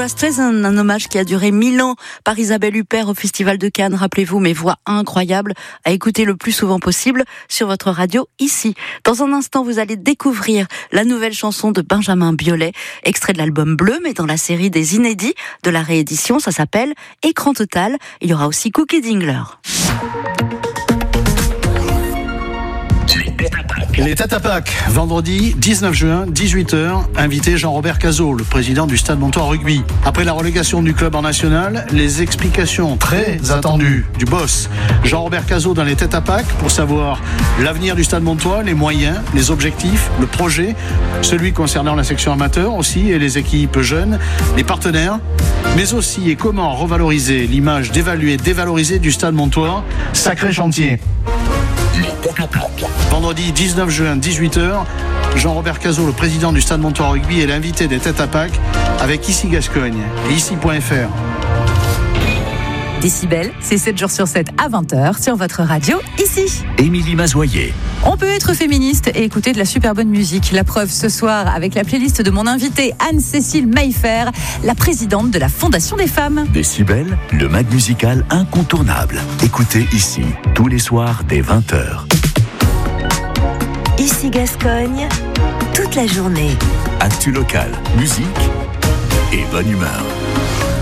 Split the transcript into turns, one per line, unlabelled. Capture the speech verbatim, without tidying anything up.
Barbra Streisand, un hommage qui a duré mille ans par Isabelle Huppert au Festival de Cannes. Rappelez-vous, mes voix incroyables à écouter le plus souvent possible sur votre radio ici. Dans un instant, vous allez découvrir la nouvelle chanson de Benjamin Biolay, extrait de l'album Bleu, mais dans la série des inédits de la réédition, ça s'appelle Écran Total. Il y aura aussi Cookie Dingler.
Les Tête à Pâques, vendredi dix-neuf juin, dix-huit heures, invité Jean-Robert Cazot, le président du Stade Montois Rugby. Après la relégation du club en national, les explications très attendues du boss Jean-Robert Cazot dans les Tête à Pâques pour savoir l'avenir du Stade Montois, les moyens, les objectifs, le projet, celui concernant la section amateur aussi et les équipes jeunes, les partenaires, mais aussi et comment revaloriser l'image dévaluée, dévalorisée du Stade Montois. Sacré chantier. Vendredi dix-neuf juin, dix-huit heures, Jean-Robert Cazot, le président du Stade Montois Rugby, est l'invité des Tête à Pâques avec Ici Gascogne et ici point f r.
Décibel, c'est sept jours sur sept à vingt heures sur votre radio, ici.
Émilie Mazoyer.
On peut être féministe et écouter de la super bonne musique. La preuve ce soir avec la playlist de mon invitée Anne-Cécile Maillefer, la présidente de la Fondation des femmes.
Décibel, le mag musical incontournable. Écoutez ici, tous les soirs dès vingt heures.
Ici Gascogne, toute la journée.
Actu local, musique et bonne humeur.